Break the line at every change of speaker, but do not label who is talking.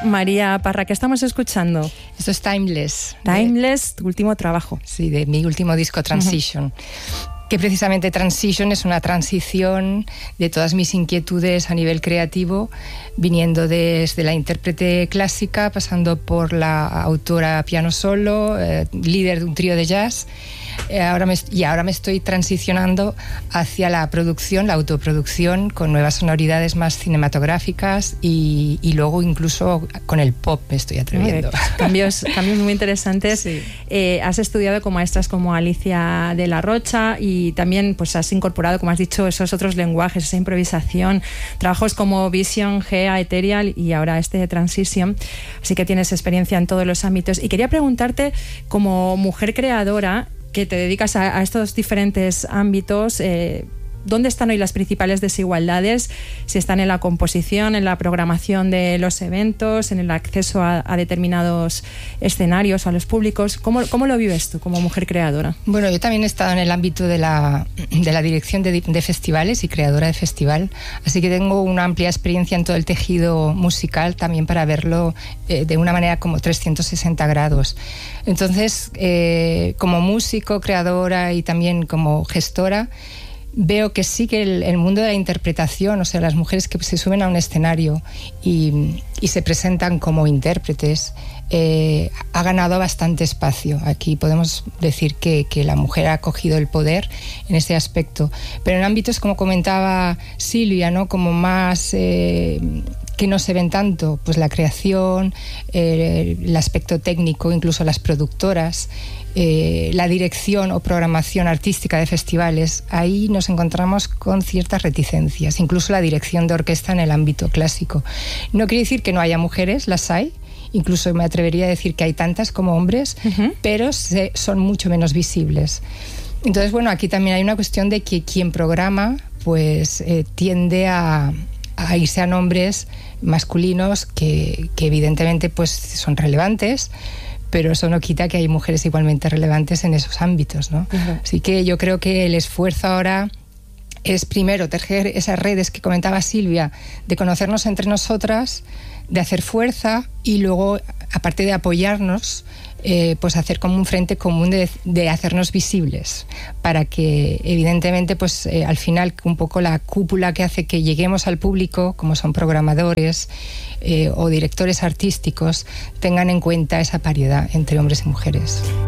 María Parra, ¿qué estamos escuchando?
Esto es Timeless.
Timeless, tu último trabajo.
Sí, de mi último disco, Transition. Que precisamente Transition es una transición de todas mis inquietudes a nivel creativo, viniendo desde la intérprete clásica, pasando por la autora piano solo, líder de un trío de jazz, ahora me estoy transicionando hacia la producción, la autoproducción, con nuevas sonoridades más cinematográficas y luego incluso con el pop me estoy atreviendo.
Cambios muy interesantes.
Sí.
Has estudiado con maestras como Alicia de la Rocha y también pues has incorporado, como has dicho, esos otros lenguajes, esa improvisación, trabajos como Vision, Gea, Ethereal y ahora este de Transition. Así que tienes experiencia en todos los ámbitos. Y quería preguntarte, como mujer creadora, que te dedicas a estos diferentes ámbitos, ¿dónde están hoy las principales desigualdades? Si están en la composición, en la programación de los eventos, en el acceso a determinados escenarios, a los públicos. ¿Cómo lo vives tú como mujer creadora?
Bueno, yo también he estado en el ámbito de la dirección de festivales y creadora de festival, así que tengo una amplia experiencia en todo el tejido musical también para verlo de una manera como 360 grados. Entonces, como músico, creadora y también como gestora, veo que sí que el mundo de la interpretación, o sea, las mujeres que se suben a un escenario y se presentan como intérpretes, ha ganado bastante espacio. Aquí podemos decir que la mujer ha cogido el poder en este aspecto. Pero en ámbitos, como comentaba Silvia, ¿no? Como más que no se ven tanto, pues la creación, el aspecto técnico, incluso las productoras, la dirección o programación artística de festivales, ahí nos encontramos con ciertas reticencias, incluso la dirección de orquesta en el ámbito clásico. No quiere decir que no haya mujeres, las hay, incluso me atrevería a decir que hay tantas como hombres, pero son mucho menos visibles. Entonces, bueno, aquí también hay una cuestión de que quien programa pues tiende a irse a nombres masculinos que evidentemente pues son relevantes, pero eso no quita que hay mujeres igualmente relevantes en esos ámbitos, ¿no? Así que yo creo que el esfuerzo ahora es primero tejer esas redes que comentaba Silvia, de conocernos entre nosotras, de hacer fuerza y luego, aparte de apoyarnos, pues hacer como un frente común de hacernos visibles, para que evidentemente pues al final un poco la cúpula que hace que lleguemos al público, como son programadores o directores artísticos, tengan en cuenta esa paridad entre hombres y mujeres.